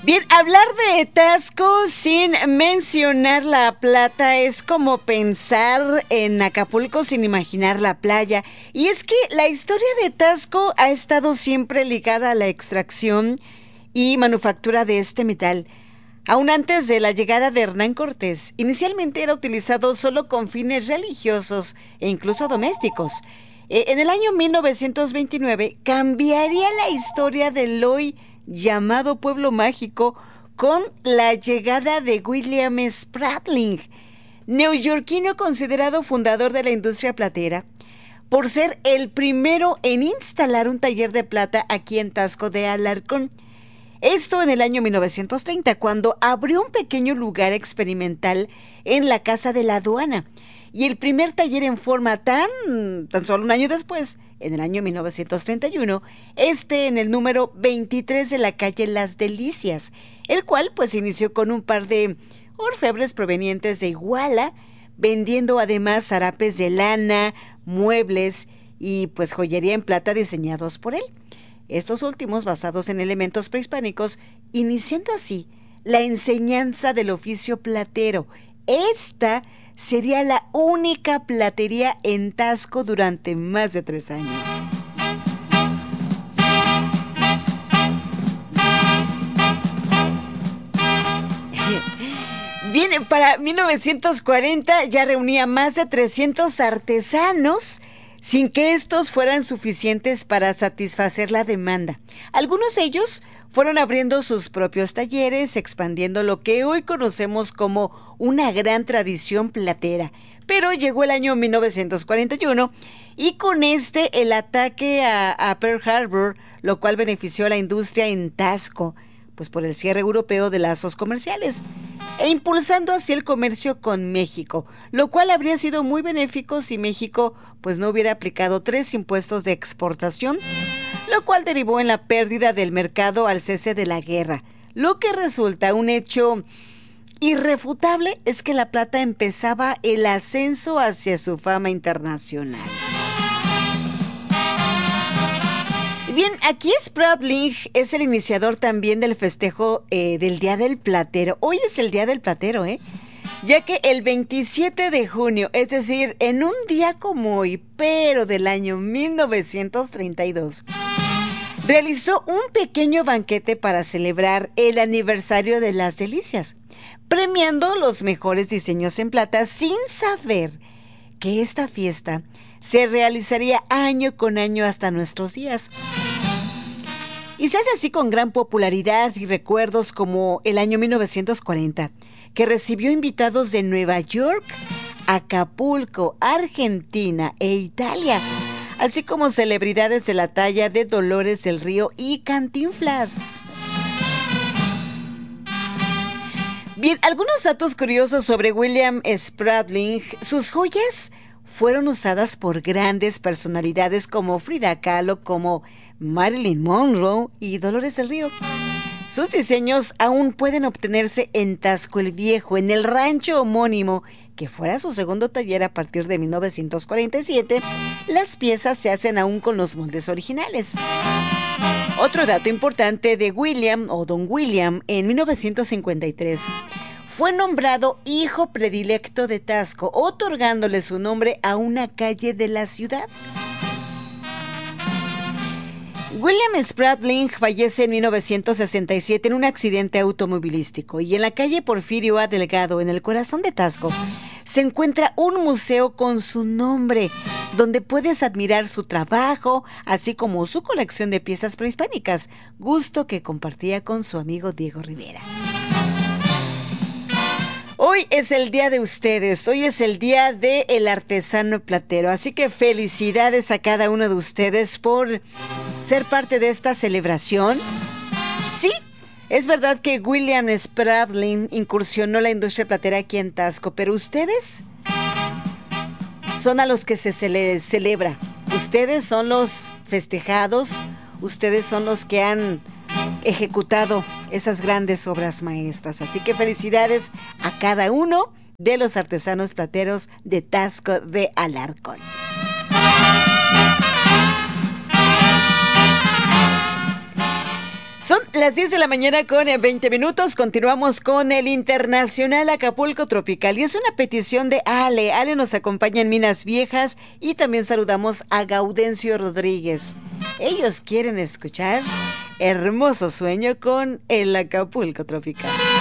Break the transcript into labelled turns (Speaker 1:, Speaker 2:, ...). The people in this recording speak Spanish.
Speaker 1: Bien, hablar de Taxco sin mencionar La Plata es como pensar en Acapulco sin imaginar la playa. Y es que la historia de Taxco ha estado siempre ligada a la extracción y manufactura de este metal. Aún antes de la llegada de Hernán Cortés, inicialmente era utilizado solo con fines religiosos e incluso domésticos. En el año 1929 cambiaría la historia del hoy llamado Pueblo Mágico con la llegada de William Spratling, neoyorquino considerado fundador de la industria platera, por ser el primero en instalar un taller de plata aquí en Taxco de Alarcón. Esto en el año 1930, cuando abrió un pequeño lugar experimental en la Casa de la Aduana. Y el primer taller en forma tan solo un año después, en el año 1931, en el número 23 de la calle Las Delicias, el cual pues inició con un par de orfebres provenientes de Iguala, vendiendo además zarapes de lana, muebles y pues joyería en plata diseñados por él. Estos últimos basados en elementos prehispánicos, iniciando así la enseñanza del oficio platero. Esta sería la única platería en Taxco durante más de 3 años. Bien, para 1940 ya reunía más de 300 artesanos sin que estos fueran suficientes para satisfacer la demanda. Algunos de ellos fueron abriendo sus propios talleres, expandiendo lo que hoy conocemos como una gran tradición platera. Pero llegó el año 1941 y con el ataque a Pearl Harbor, lo cual benefició a la industria en Taxco, pues por el cierre europeo de lazos comerciales, e impulsando así el comercio con México, lo cual habría sido muy benéfico si México pues no hubiera aplicado 3 impuestos de exportación, lo cual derivó en la pérdida del mercado al cese de la guerra. Lo que resulta un hecho irrefutable es que la plata empezaba el ascenso hacia su fama internacional. Bien, aquí Spratling es el iniciador también del festejo del Día del Platero. Hoy es el Día del Platero, ya que el 27 de junio, es decir, en un día como hoy, pero del año 1932, realizó un pequeño banquete para celebrar el aniversario de Las Delicias, premiando los mejores diseños en plata sin saber que esta fiesta se realizaría año con año hasta nuestros días. Y se hace así con gran popularidad y recuerdos como el año 1940, que recibió invitados de Nueva York, Acapulco, Argentina e Italia, así como celebridades de la talla de Dolores del Río y Cantinflas. Bien, algunos datos curiosos sobre William Spratling. Sus joyas fueron usadas por grandes personalidades como Frida Kahlo, como Marilyn Monroe y Dolores del Río. Sus diseños aún pueden obtenerse en Taxco el Viejo, en el rancho homónimo, que fuera su segundo taller a partir de 1947. Las piezas se hacen aún con los moldes originales. Otro dato importante de William, o Don William, en 1953, fue nombrado hijo predilecto de Taxco, otorgándole su nombre a una calle de la ciudad. William Spratling fallece en 1967 en un accidente automovilístico y en la calle Porfirio A. Delgado, en el corazón de Taxco, se encuentra un museo con su nombre, donde puedes admirar su trabajo, así como su colección de piezas prehispánicas, gusto que compartía con su amigo Diego Rivera. Hoy es el día de ustedes, hoy es el día del artesano platero, así que felicidades a cada uno de ustedes por ser parte de esta celebración. Sí, es verdad que William Spratling incursionó la industria platera aquí en Taxco, pero ustedes son a los que se les celebra. Ustedes son los festejados, ustedes son los que han ejecutado esas grandes obras maestras. Así que felicidades a cada uno de los artesanos plateros de Taxco de Alarcón. Son las 10 de la mañana con 20 minutos. Continuamos con el Internacional Acapulco Tropical. Y es una petición de Ale. Ale nos acompaña en Minas Viejas. Y también saludamos a Gaudencio Rodríguez. Ellos quieren escuchar Hermoso Sueño con el Acapulco Tropical.